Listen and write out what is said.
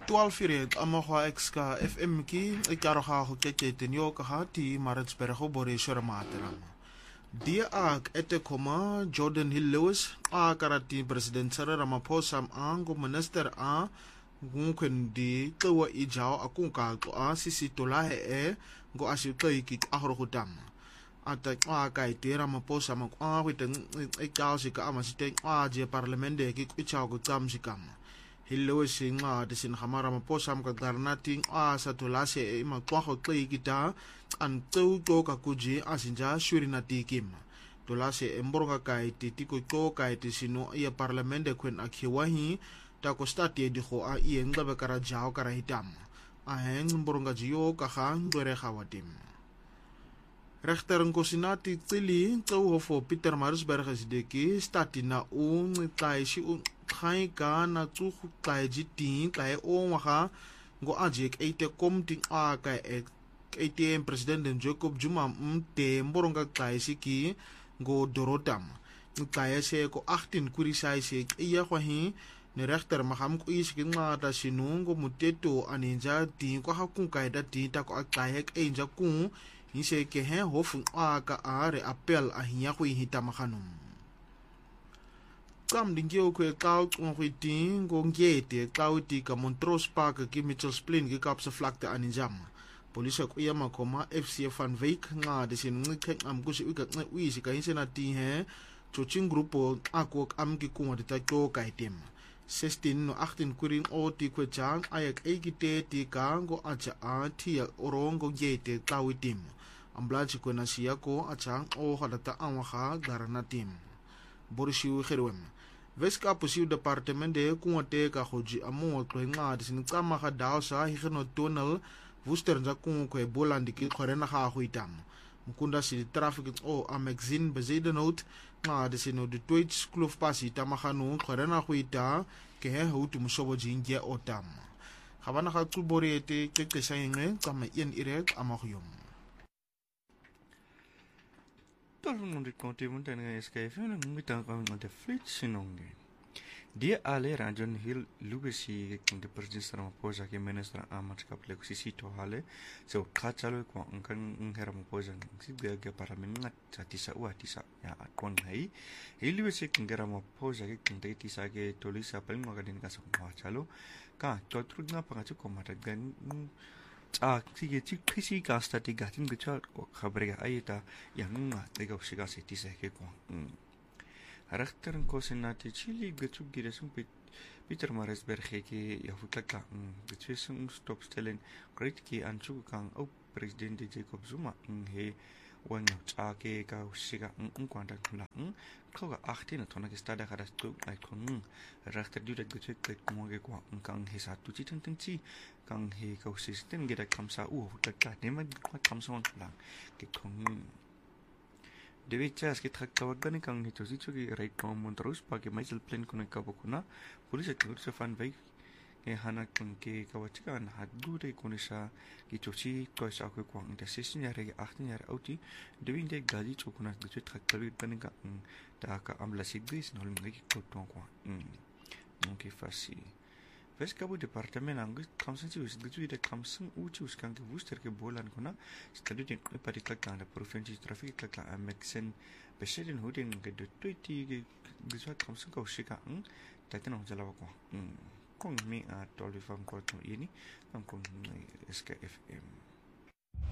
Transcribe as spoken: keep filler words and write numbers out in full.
twaalf uur amagwa exka F M ki ikaroha ho kekete nyo kahati Maritzburg ho bore shoramaterama. Dia ak ete koma Jordan Hill Lewis a karati President Cyril Ramaphosa ango minister a ngukwendi tlewa ijao akunka a sisi tolahe e ngo asitoi ki ahoro hutama. Ata a kaiti Ramaphosa makwa wite ikao sika ama site a je parlemende ki ichao kutam sikama. Hilo singa de sin hamara Ramaphosa mkagarnati a satolase e makwa hotlei kita an tau toka kuji asinja shurinati kima. Tolase emboroka kaiti tiko to kaiti sino ia parlemende kwen akiwahi tako stati ediho a ie ngabe kara jao kara hitam. Aheng mboronga jiyo kahang dwere khawatim. Rechter ngosinati tili tau hofo Peter Maritzburg sideki stati na un taishi un khai ka na tsu khai jitin khai o waha ngo ajek eite komting a ka eite president Jacob Zuma mte mboronga khai siki ngo dorotam khai se ko achttien kurisai se iya kwahi ne rechter maham ko isiki ngata sinungo muteto aninja tin ko hakun kai da tin ta ko khai ek enja ku Nise ke he hofu aka are apel ahinya ko hita makanum. Kam dingyo ko kau ngoi ting gong yete kau ti ka Montrose Park ki Mitchells Plain ki kapsa flakte aninjam. Polisi ko yama koma F C van Wyk nga de sin ngik am kusi uka ngai wi si ka insena ti he choching grupo ako am ki ko de ta ko kai tem. sixteen no achttien kuring o ti ko chang ayak eigite ti kango acha a ti orongo yete kau tim. Amblaji ko na siya ko achang o halata anwaha garana tim. Borishiu kherwem. Veska posiu departement de kuwate ka hoji amo ko nga disin kama ka daw sa hikno tunnel wuster za ku ko bolandi ki khorena ha huitam. Mukunda si traffic o amexin bezedenhout nga disin de twits kloof pasi tamahanu khorena huita ke he hutu musobo jinge otam. Khabana ka kuboriete keke sayenge kama yen irek amahyum. Tolong non dikonti mun dan ngai skai fena ngita ka ngai fleet sinonge. Dia ale Rajon Hill Lubesi king de president Ramaphosa ke minister amat ka plek sisi to hale so khachalo ko angkan ngera Ramaphosa si ga ga para mengat jati sa wa tisa ya akon hai Hill Lubesi king Ramaphosa ke king de tisa ke tolisa paling magadin ka so khachalo ka to trudna pangachu ko matagan 아, 이게 피시가 스타티 같은 거죠. 가버리가 아이다. 양마 내가 시가 세티세겠고. 음. 하락터는 코스나티 칠리 그쪽 길에서 피터 마르츠버그에게 야후탁가. 음. 그쪽에서 스톱스텔은 그레이트키 안추강 오 프레지던트 제이콥 zu마. 음. 해 원노 차게가 시가 음 관다 콜라. 음. 그가 achttien tonake stada kada tuk ai kon. Rechter dude gechek klik moge kwa kang he satu ci tenteng ci kang he kau system geda kamsa u tak nema kwa kamsa wan lang ke kon dewe chas ke thak kawagan kang he tosi chugi right kom Montrose Park Mitchells Plain kon ka bokuna police ke se fan vai ke hana kon ke kawachikan hadu de konisa ki chochi ko sa ko kwa de session yare achttien yare auti dewe de gaji chokuna de thak kawi kan ka ta ka amla sigis nol ngi ko ton kwa mm okay fasi Veskabu departement angus kamsan ci us gitu de kamsan uci us kan ke wuster ke bolan kona stadu de parikla kan da provinsi traffic ka ka amexen beseden hoden ke de twiti ke gizwa kamsan ka usika mm taten on jala ko mm kong mi a tolifam ko to ini kan kon S K F M